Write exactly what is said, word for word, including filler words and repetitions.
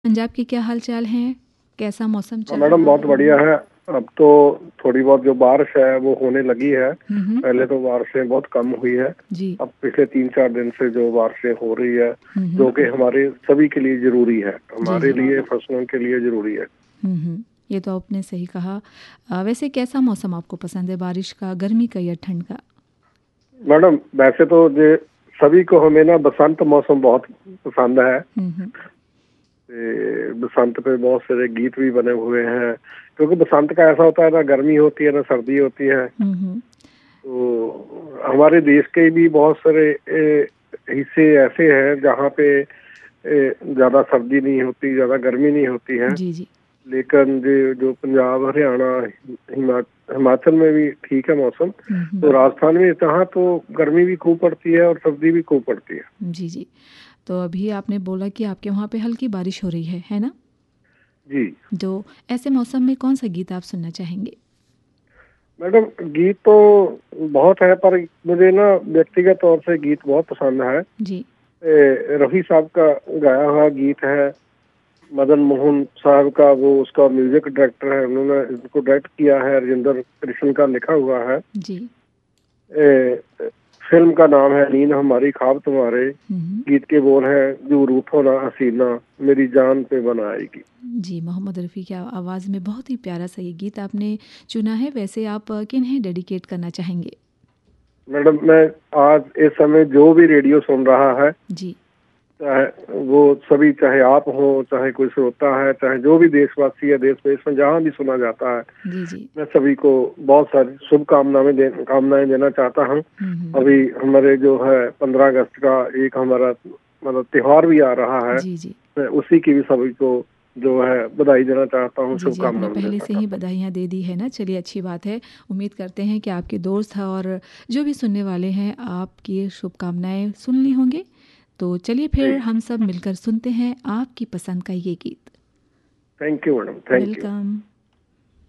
पंजाब के क्या हाल चाल हैं? कैसा मौसम चल मैडम रहा बहुत है? बढ़िया है। अब तो थोड़ी बहुत जो बारिश है वो होने लगी है। हुँ, हुँ। पहले तो बारिशें बहुत कम हुई है। जी। अब पिछले तीन चार दिन से जो बारिशें हो रही है, हुँ, हुँ। जो कि हमारे सभी के लिए ज़रूरी है, जी, हमारे जी। लिए, फसलों के लिए ज़रूरी है। हुँ, हुँ। ये तो आपने सही कहा। अ, वैसे कैसा मौसम आपको पसंद है, बारिश का, गर्मी का या ठंड का? मैडम वैसे तो जे सभी को हमें ना बसंत मौसम बहुत पसंद है। हुँ, हुँ। ए, बसंत पे बहुत सारे गीत भी बने हुए हैं, क्योंकि बसंत का ऐसा होता है ना गर्मी होती है ना सर्दी होती है। हुँ, हुँ। तो हमारे देश के भी बहुत सारे ए, हिस्से ऐसे हैं जहाँ पे ए, ज़्यादा सर्दी नहीं होती, ज़्यादा गर्मी नहीं होती है। जी, जी। लेकिन जो जो पंजाब, हरियाणा, हिमा हिमाचल में भी ठीक है मौसम। हुँ, हुँ। तो राजस्थान में यहाँ तो गर्मी भी खूब पड़ती है और सर्दी भी खूब पड़ती है। जी, जी। तो अभी आपने बोला कि आपके वहाँ पे हल्की बारिश हो रही है, है ना? जी। तो ऐसे मौसम में कौन-सा गीत आप सुनना चाहेंगे? मैडम गीत तो बहुत है, पर मुझे ना व्यक्तिगत तौर से गीत बहुत पसंद है। जी। ए, रफ़ी साहब का गाया हुआ गीत है। मदन मोहन साहब का वो उसका म्यूजिक डायरेक्टर है, उन्होंने इसको डायरेक्ट किया है, राजेंद्र कृष्ण का लिखा हुआ है। जी। ए, फिल्म का नाम है नींद हमारी ख्वाब तुम्हारे। हुँ, हुँ। गीत के बोल हैं, जो रूठो ना हसीना मेरी जान पे बना आएगी। जी, मोहम्मद रफ़ी की आवाज़ में बहुत ही प्यारा सा ये गीत आपने चुना है। वैसे आप किन्हें डेडिकेट करना चाहेंगे? मैडम मैं आज इस समय जो भी रेडियो सुन रहा है, जी। चाहे वो सभी, चाहे आप हो, चाहे कोई श्रोता है, चाहे जो भी देशवासी है, देश विदेश में जहाँ भी सुना जाता है, जी, जी। मैं सभी को बहुत सारी शुभकामनाएं दे कामनाएं देना चाहता हूँ। हुँ, हुँ। अभी हमारे जो है पंद्रह अगस्त का एक हमारा मतलब त्योहार भी आ रहा है। जी, जी। मैं उसी की भी सभी को जो है बधाई देना चाहता हूँ, जी, जी, आपने शुभकामनाएं पहले देना से ही चाहता हूँ। बधाइयाँ दे दी है ना, चलिए अच्छी बात है। उम्मीद करते हैं कि आपके दोस्त हैं और जो भी सुनने वाले हैं, आपकी शुभकामनाएँ सुन ली होंगी। तो चलिए फिर जी, हम सब मिलकर सुनते हैं आपकी पसंद का ये गीत। Thank you madam, thank you. Welcome.